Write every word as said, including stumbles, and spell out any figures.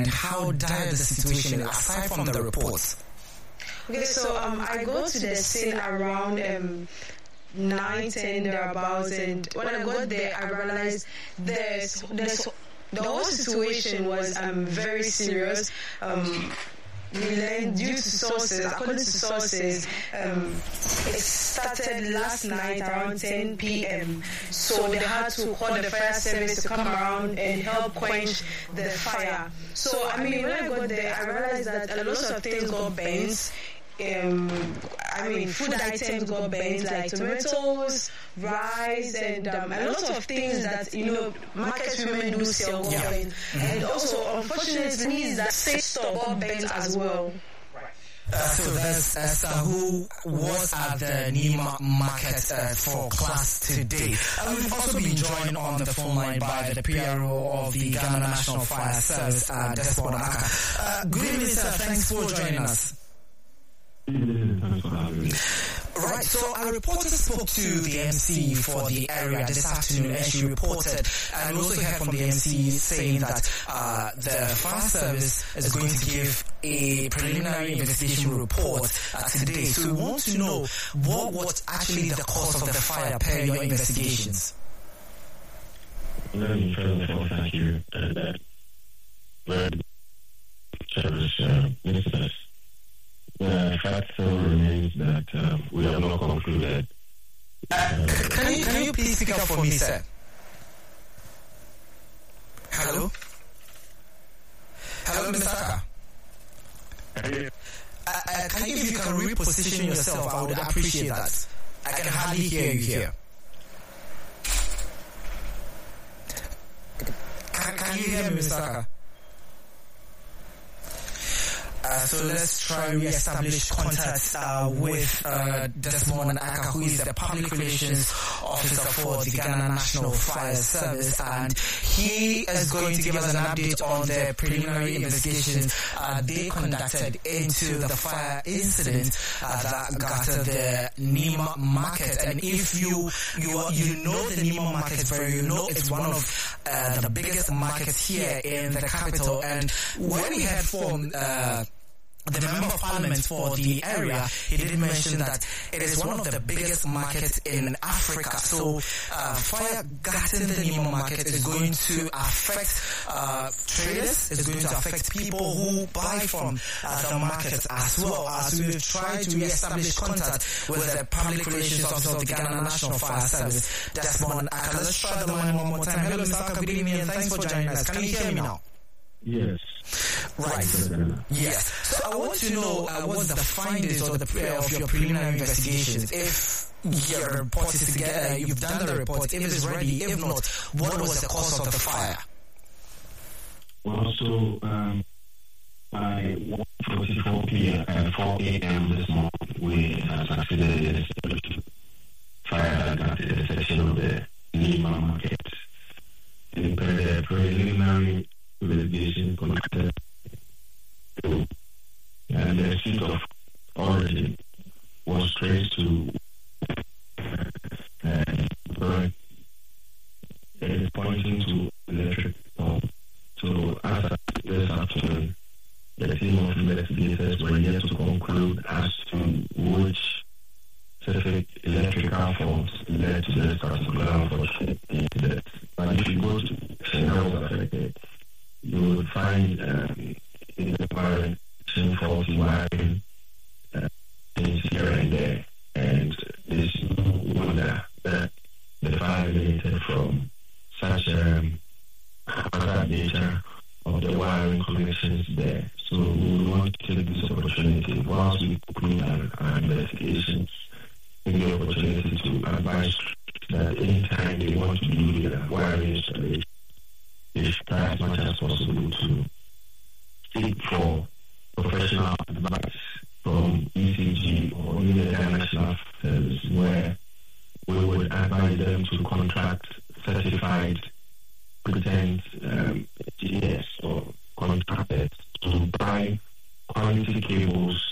how dire the situation is, aside from the reports? Okay, so um, I go to the scene around um, nine, ten, thereabouts, and when I got there, I realized there's, there's the whole situation was um, very serious. Um, we learned due to sources, according to sources, um, it started last night around ten p.m. So they had to call the fire service to come around and help quench the fire. So, I mean, when I got there, I realized that a lot of things got burnt. Um, I mean, food items got burnt, like tomatoes, rice, and um, a lot of things that, you know, market women do sell got burnt. Mm-hmm. And also, unfortunately, that state store got burnt as well. Uh, so there's Esther who was at the Nima market uh, for class today. And we've also been joined on the phone line by the P R O of the Ghana National Fire Service, uh, Desmond Aka. Uh, good evening, sir. Thanks for joining us. Right, so a reporter spoke to the M C for the area this afternoon, and she reported, and we also heard from the M C saying that uh, the fire service is going to give a preliminary investigation report uh, today. So we want to know what was actually the cause of the fire per your investigations. Let me first of all thank you. And uh, very service uh, ministers. The fact still remains that uh, we have not concluded. Uh, can you can you please speak up for me, sir? Hello? Hello, Mister Aka? Uh, uh, can you, if you can reposition yourself, I would appreciate that. I can hardly hear you here. Can, can you hear me, Mister Aka? Uh, so let's try to re-establish contact uh, with uh, Desmond Aka, who is the Public Relations Officer for the Ghana National Fire Service, and he is going to give us an update on the preliminary investigations uh, they conducted into the fire incident uh, that gutted the Nima market. And if you you you know the Nima market very, you know it's one of uh, the biggest markets here in the capital. And when we heard from uh, the Member of Parliament for the area, he did mention that it is one of the biggest markets in Africa. So uh, fire gutting the Nima market is going to affect uh, traders, it's going to affect people who buy from uh, the market as well. As we've tried to establish contact with the Public Relations Officer of the Ghana National Fire Service, Desmond Aka. Let's try the line one more time. Hello, Mister Aka, good evening, and thanks for joining us. Can you hear me now? Yes. Right. Yes. So I want to know uh, what's the findings or the uh, of your preliminary investigations. If your report is together, you've done the report. If it's ready, if not, what was the cause of the fire? Well, so um, by one forty-four p.m. and four a.m. this morning, we have succeeded in fire that is a section of the Nima market. In the preliminary investigation conducted, and the seat of origin was traced to and burn. It is pointing to electric pump. So as of this afternoon, the team of investigators were yet to conclude as to which specific electrical faults led to this particular unfortunate incident. But if you go to the scenarios affected, you will find um, in the wiring some faulty wiring uh, things here and there, and there's no wonder that the fire related from such um, other nature of the wiring connections there. So we want to take this opportunity whilst we conclude our, our investigations, take the opportunity to advise that anytime they want to do the wiring installation, they should try as much as possible to seek for professional advice from E C G or even the National Service, where we would advise them to contract certified pretend um, G S or contractors to buy quality cables